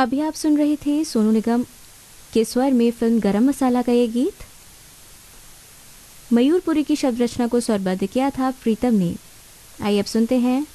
अभी आप सुन रहे थे सोनू निगम के स्वर में फिल्म गरम मसाला का ये गीत। मयूरपुरी की शब्द रचना को स्वरबद्ध किया था प्रीतम ने। आइए अब सुनते हैं